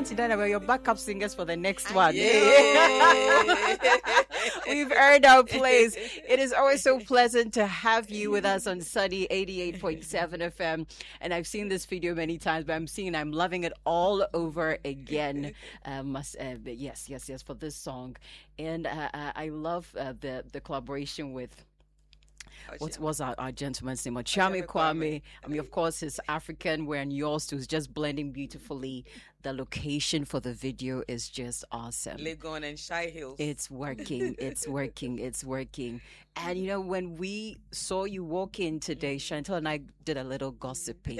Auntie Dana, we're your backup singers for the next one. Yeah. We've earned our place. It is always so pleasant to have you with us on Sunny 88.7 FM. And I've seen this video many times, but I'm loving it all over again. Yes, for this song. And I love the collaboration with what was our gentleman's name? Ochame Kwame. I mean, of course, he's African. We're in yours too. It's just blending beautifully. The location for the video is just awesome. Legon and Shy Hills. It's working. It's working. It's working. And you know, when we saw you walk in today, Chantal and I did a little gossiping.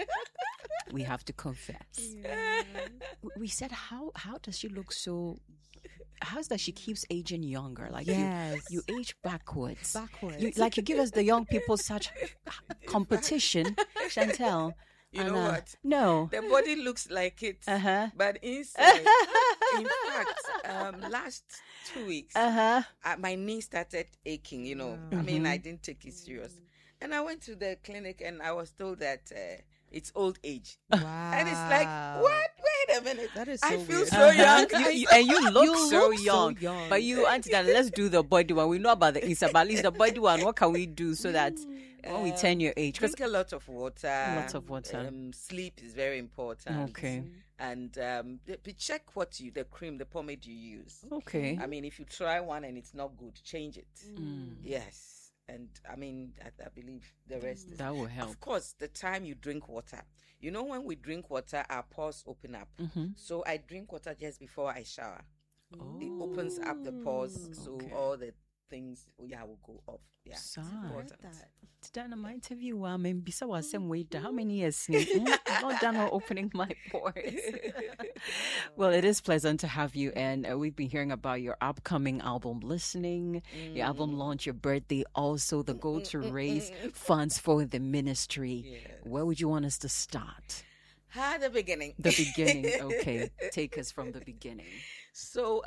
We have to confess. Yeah. We said, how does she look so? How's that she keeps aging younger? Like yes. you age backwards. Backwards. You give us the young people such competition, Chantal. You know what? No. The body looks like it, but inside, in fact, last 2 weeks, my knee started aching, you know. I mean, I didn't take it serious. And I went to the clinic and I was told that it's old age. Wow. And it's like, what? Wait a minute. That is so I feel weird. so young. And you look so so young. young. But you, Auntie, that let's do the body one. We know about the inside, but at least the body one, what can we do so that when we turn your age? Drink a lot of water. Lots of water. Sleep is very important. Okay. And check the cream, the pomade you use. Okay. I mean, if you try one and it's not good, change it. Yes. And I mean, I believe the rest that will help. Of course, the time you drink water. You know, when we drink water, our pores open up. So I drink water just before I shower. It opens up the pores, so all the things will go off. Yeah, it's important. Today, my interview, how many years? I'm not done with opening my pores. Well, it is pleasant to have you, and we've been hearing about your upcoming album, Listening, your album launch, your birthday, also the goal to raise funds for the ministry. Yes. Where would you want us to start? The beginning. The beginning, okay. Take us from the beginning. So,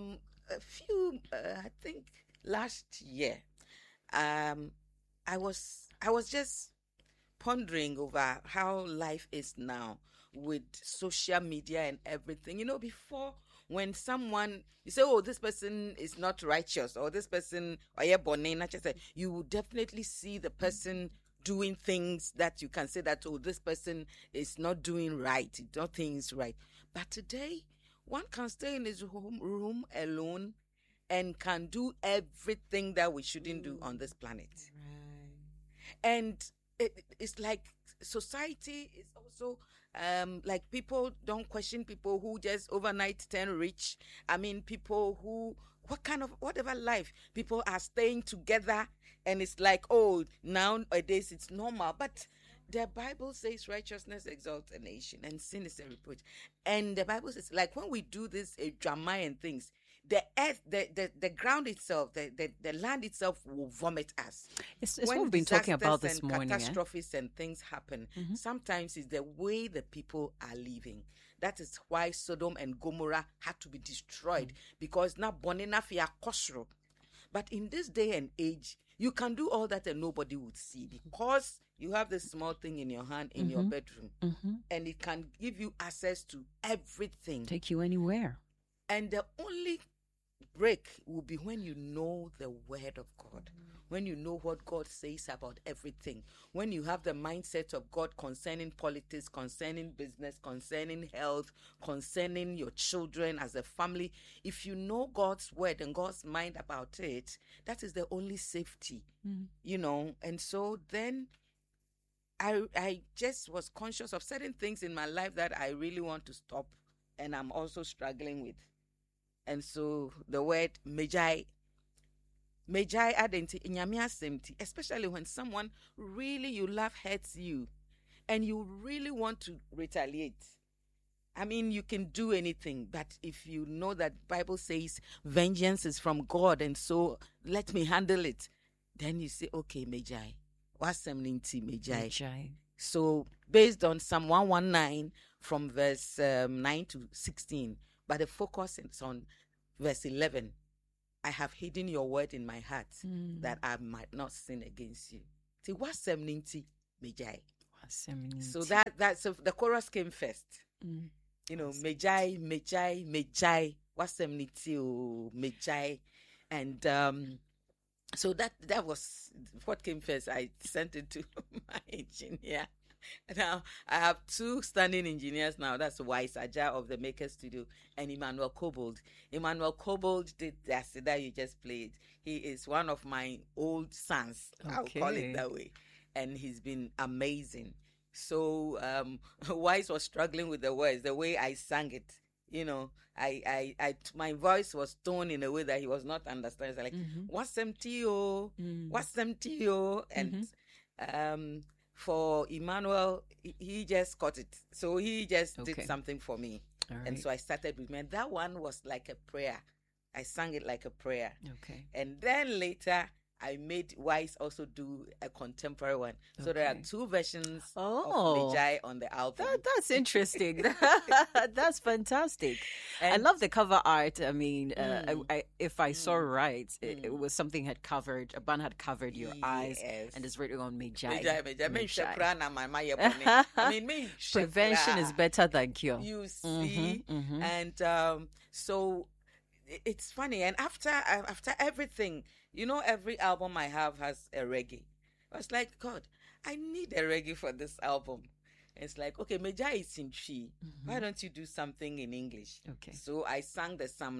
I think last year, I was just pondering over how life is now with social media and everything. You know, before, when someone, you say, oh, this person is not righteous, or this person, you will definitely see the person doing things that you can say that, oh, this person is not doing right, nothing is right. But today, one can stay in his room alone and can do everything that we shouldn't do on this planet. Right. And it's like society is also like people don't question people who just overnight turn rich. I mean, people who, whatever life, people are staying together and it's like, oh, nowadays it's normal. But the Bible says righteousness exalts a nation and sin is a reproach. And the Bible says, like, when we do this drama and things, the earth, the ground itself, the land itself will vomit us. It's what we've been talking about this morning. Catastrophes and things happen. Sometimes it's the way the people are living. That is why Sodom and Gomorrah had to be destroyed, because now bonena fia kosro. But in this day and age, you can do all that and nobody would see, because you have this small thing in your hand in your bedroom, and it can give you access to everything. Take you anywhere. And the only break will be when you know the word of God, when you know what God says about everything, when you have the mindset of God concerning politics, concerning business, concerning health, concerning your children as a family. If you know God's word and God's mind about it, that is the only safety, you know. And so then I just was conscious of certain things in my life that I really want to stop, and I'm also struggling with. And so the word Magi identity, especially when someone really you love hurts you and you really want to retaliate. I mean, you can do anything, but if you know that Bible says vengeance is from God, and so let me handle it, then you say, okay, Magi. What's something Magi? So based on Psalm 119 from verse 9 to 16, but the focus is on verse 11. I have hidden your word in my heart that I might not sin against you. See, what's 70 Magi? So so the chorus came first. You know, Mejai, Wasemniti, Mejai. And so that was what came first. I sent it to my engineer. Now I have two standing engineers now. That's Wise Aja of the Maker Studio and Emmanuel Kobold. Emmanuel Kobold did that you just played. He is one of my old sons. I'll call it that way. And he's been amazing. So Wise was struggling with the words, the way I sang it. You know, my voice was toned in a way that he was not understanding. It's like, what's MTO? What's MTO? And for Emmanuel, he just caught it. So he just did something for me. And so I started with me. And that one was like a prayer. I sang it like a prayer. Okay. And then later, I made Wise also do a contemporary one. So there are two versions of Mejai on the album. That's interesting. That's fantastic. And I love the cover art. I mean, if I saw right, it was something a band had covered your eyes and it's written on Mejai. Prevention is better than cure. You see? And so it's funny. And after everything, you know, every album I have has a reggae. I was like, God, I need a reggae for this album. And it's like, okay, Mejai is in Twi. Why don't you do something in English? Okay. So I sang the Psalm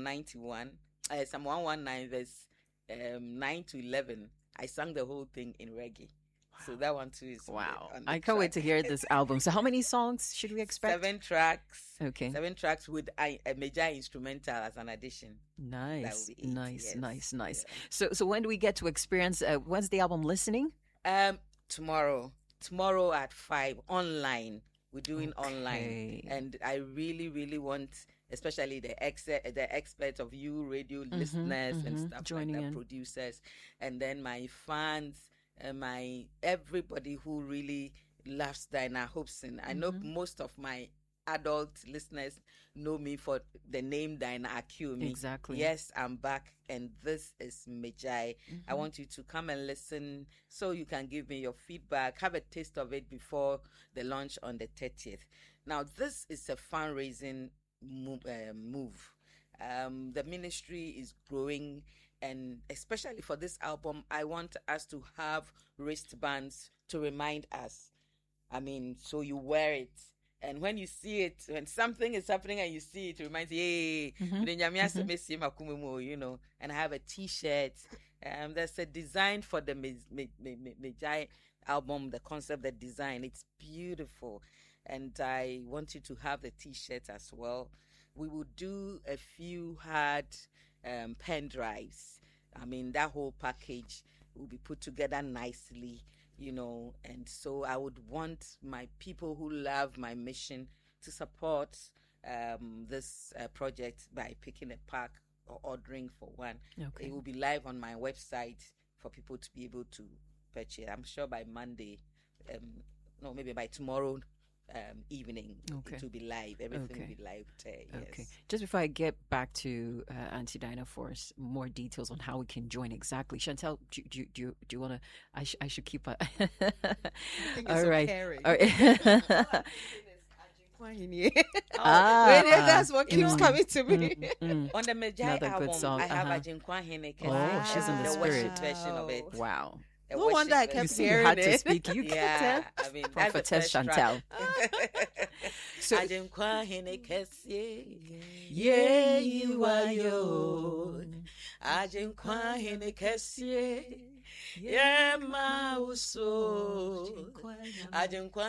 119, verse 9 to 11. I sang the whole thing in reggae. Wow. So that one too is I can't wait to hear this album. So how many songs should we expect? 7 tracks. Okay. 7 tracks with a Mejai instrumental as an addition. Nice. Nice. So when do we get to experience, when's the album listening? Tomorrow at 5 online. We're doing online. And I really, really want, especially the experts of you radio listeners and stuff joining like that, producers, and then my fans, everybody who really loves Dinah Hobson. I know most of my adult listeners know me for the name Dinah Akiumi. Exactly. Yes, I'm back, and this is Mejai. I want you to come and listen so you can give me your feedback, have a taste of it before the launch on the 30th. Now, this is a fundraising move. The ministry is growing, and especially for this album, I want us to have wristbands to remind us. I mean, so you wear it. And when you see it, when something is happening and you see it, it reminds you, hey, you know. And I have a T-shirt. There's a design for the Mejai album, the concept, the design. It's beautiful. And I want you to have the T-shirt as well. We will do a few hard pen drives. I mean, that whole package will be put together nicely, you know. And so I would want my people who love my mission to support this project by picking a pack or ordering for one. It will be live on my website for people to be able to purchase. I'm sure by Monday, maybe by tomorrow evening, it will be live. Everything will be live there. Yes. Okay. Just before I get back to Auntie Dinah for more details on how we can join exactly, Chantel, do you want to? I should keep a. I think all it's right. That's what keeps coming to me. On the Mejai album, song. I have Ajinkwa Hene. She's in the spirit version of it. Wow. No wonder I kept hearing you had it. to speak. You I mean, Prophetess Chantel. So, Ajinkwa Hene Kessie. Yeah, you are yo. Ajinkwa Hene Kessie. Yeah, ma uso. Ajinkwa